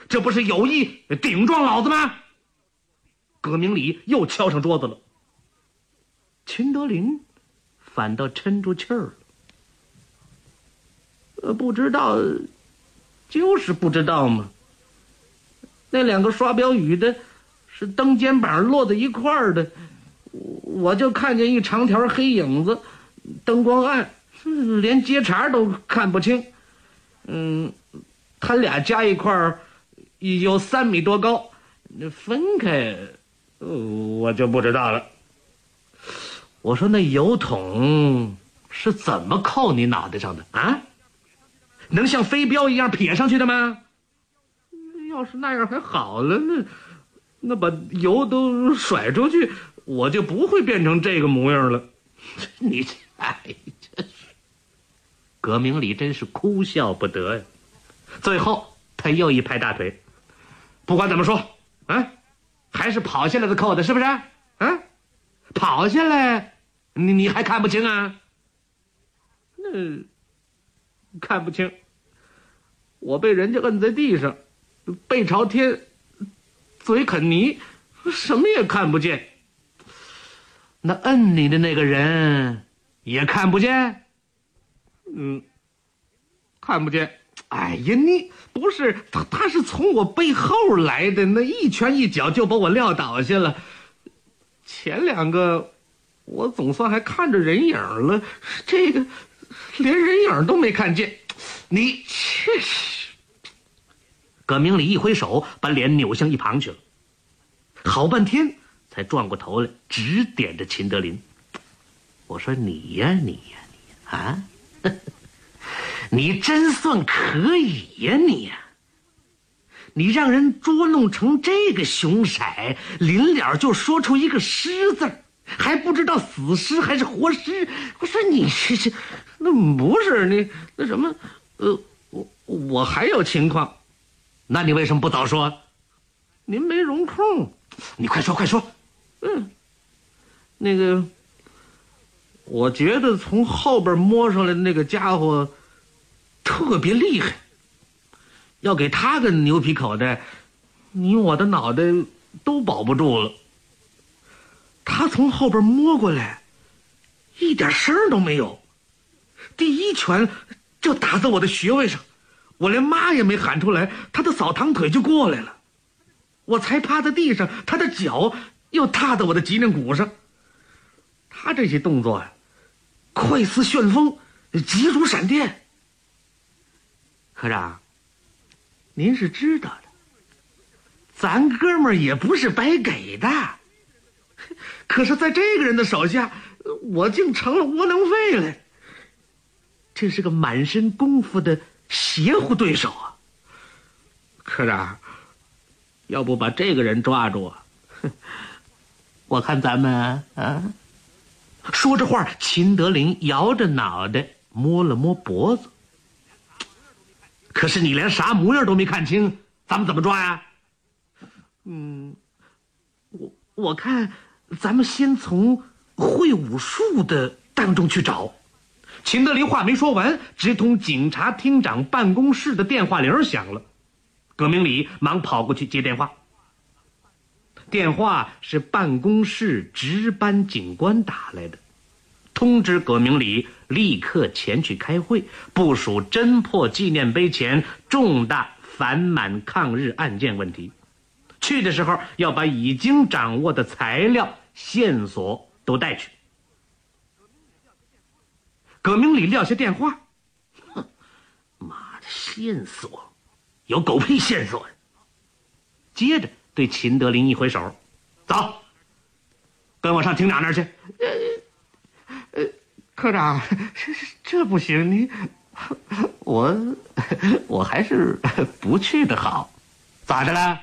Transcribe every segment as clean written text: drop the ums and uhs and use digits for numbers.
这不是有意顶撞老子吗？葛明礼又敲上桌子了。秦德林反倒沉住气儿了。不知道，就是不知道嘛。那两个刷标语的是蹬肩膀落在一块儿的，我就看见一长条黑影子，灯光暗，连接茬都看不清。他俩加一块儿有3米多高，分开我就不知道了。我说那油桶是怎么扣你脑袋上的啊？能像飞镖一样撇上去的吗？要是那样还好了，那把油都甩出去，我就不会变成这个模样了。你这是葛明礼真是哭笑不得呀。最后他又一拍大腿，不管怎么说啊，还是跑下来的扣的，是不是啊？跑下来你还看不清啊？那看不清，我被人家摁在地上，背朝天，嘴啃泥，什么也看不见。那摁你的那个人也看不见？看不见。哎呀，你不是他是从我背后来的，那一拳一脚就把我撂倒下了。前两个我总算还看着人影了，这个连人影都没看见。你这是……葛明礼一挥手，把脸扭向一旁去了。好半天才转过头来，指点着秦德林。我说你呀啊，你真算可以呀你呀！你让人捉弄成这个凶色，临了就说出一个尸字，还不知道死尸还是活尸。我说你这那不是你那什么我还有情况。那你为什么不早说？您没容空。你快说。那个我觉得从后边摸上来的那个家伙特别厉害，要给他个牛皮口袋，你我的脑袋都保不住了。他从后边摸过来，一点声都没有，第一拳就打在我的穴位上，我连妈也没喊出来，他的扫堂腿就过来了。我才趴在地上，他的脚又踏在我的脊梁骨上。他这些动作呀，快似旋风，急如闪电。科长，您是知道的，咱哥们儿也不是白给的，可是在这个人的手下，我竟成了窝囊废了。这是个满身功夫的邪乎对手啊！科长，要不把这个人抓住啊？我看咱们啊……说着话，秦德林摇着脑袋摸了摸脖子。可是你连啥模样都没看清，咱们怎么抓呀？我看咱们先从会武术的当中去找。秦德林话没说完，直通警察厅长办公室的电话铃响了。葛明礼忙跑过去接电话。电话是办公室值班警官打来的，通知葛明礼立刻前去开会，部署侦破纪念碑前重大反满抗日案件问题。去的时候要把已经掌握的材料线索都带去。葛明礼撂下电话，妈的，线索有狗屁线索呀！接着对秦德林一挥手，走，跟我上厅长那儿去。科长，这不行，你我还是不去的好。咋的了？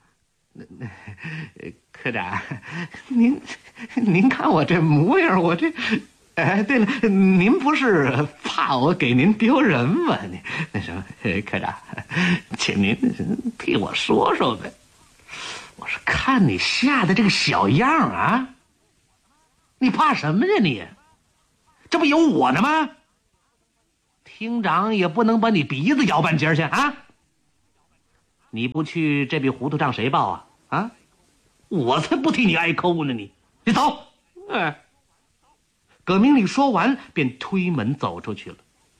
科长，您看我这模样，我这……对了，您不是怕我给您丢人吗？你那什么，科长，请您替我说说呗。我是看你吓的这个小样啊，你怕什么呀你？这不有我呢吗？厅长也不能把你鼻子咬半截去啊！ 你不去，这笔糊涂账谁报啊？啊，我才不替你挨扣呢！你走！哎，葛明礼说完，便推门走出去了。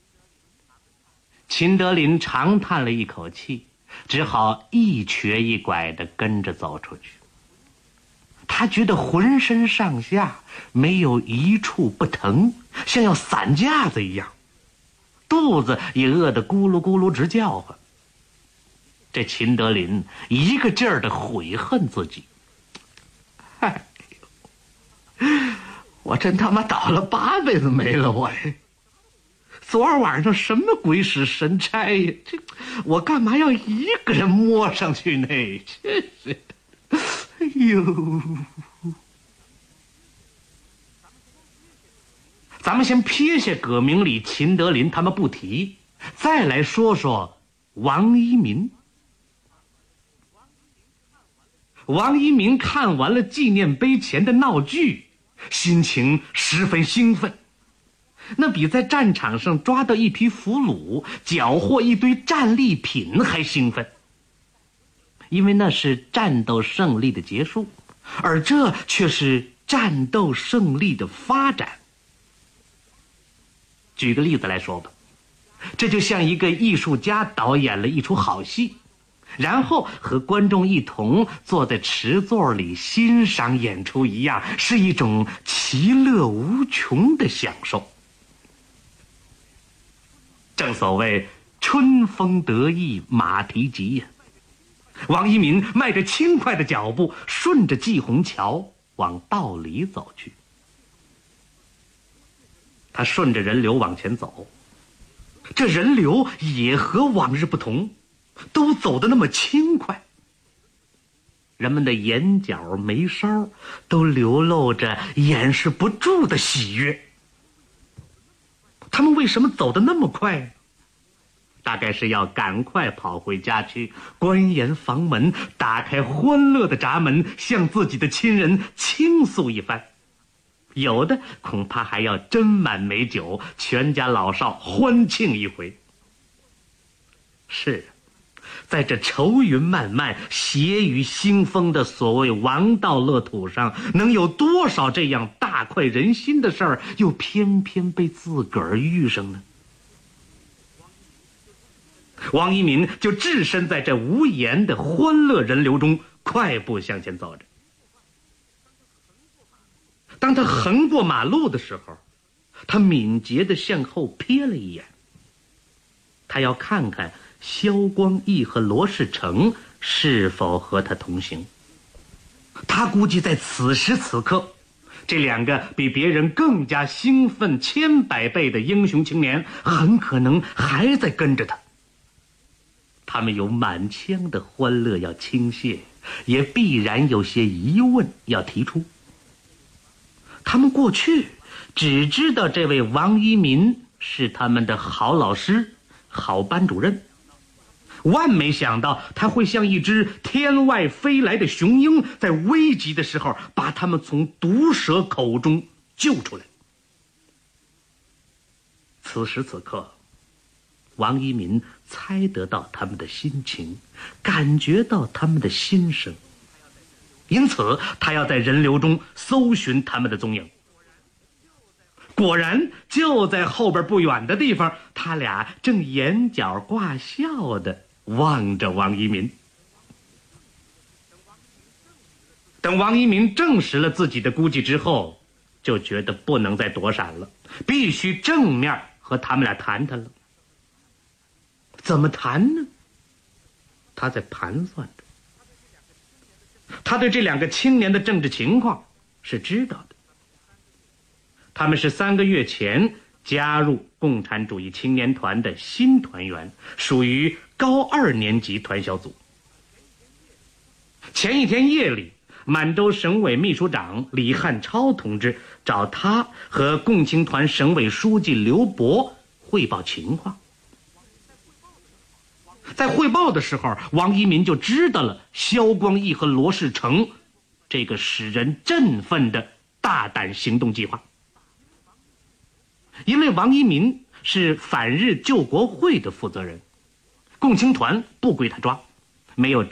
秦德林长叹了一口气，只好一瘸一拐地跟着走出去。他觉得浑身上下没有一处不疼，像要散架子一样，肚子也饿得咕噜咕噜直叫唤。这秦德林一个劲儿地悔恨自己，哎呦，我真他妈倒了8辈子霉了，我昨儿晚上什么鬼使神差呀？这我干嘛要一个人摸上去呢？真是，哎呦！咱们先撇下葛明礼、秦德林他们不提，再来说说王一民。王一民看完了纪念碑前的闹剧，心情十分兴奋。那比在战场上抓到一批俘虏，缴获一堆战利品还兴奋，因为那是战斗胜利的结束，而这却是战斗胜利的发展。举个例子来说吧，这就像一个艺术家导演了一出好戏，然后和观众一同坐在池座里欣赏演出一样，是一种其乐无穷的享受。正所谓春风得意马蹄疾呀。王一民迈着轻快的脚步，顺着季虹桥往道里走去。他顺着人流往前走，这人流也和往日不同，都走得那么轻快。人们的眼角眉梢都流露着掩饰不住的喜悦。他们为什么走得那么快？大概是要赶快跑回家去，关严房门，打开欢乐的闸门，向自己的亲人倾诉一番。有的恐怕还要斟满美酒，全家老少欢庆一回。是，在这愁云漫漫、血雨腥风的所谓王道乐土上，能有多少这样大快人心的事儿，又偏偏被自个儿遇上呢？王一民就置身在这无言的欢乐人流中，快步向前走着。当他横过马路的时候，他敏捷地向后瞥了一眼，他要看看萧光义和罗世成是否和他同行。他估计在此时此刻，这两个比别人更加兴奋10000倍的英雄青年很可能还在跟着他。他们有满腔的欢乐要倾泻，也必然有些疑问要提出。他们过去只知道这位王一民是他们的好老师、好班主任，万没想到他会像一只天外飞来的雄鹰，在危急的时候把他们从毒蛇口中救出来。此时此刻，王一民猜得到他们的心情，感觉到他们的心声，因此他要在人流中搜寻他们的踪影。果然就在后边不远的地方，他俩正眼角挂笑地望着王一民。等王一民证实了自己的估计之后，就觉得不能再躲闪了，必须正面和他们俩谈谈了。怎么谈呢？他在盘算着。他对这两个青年的政治情况是知道的。他们是3个月前加入共产主义青年团的新团员，属于高2年级团小组。前一天夜里，满洲省委秘书长李汉超同志找他和共青团省委书记刘伯汇报情况。在汇报的时候，王一民就知道了萧光义和罗世成这个使人振奋的大胆行动计划。因为王一民是反日救国会的负责人，共青团不归他抓， 没有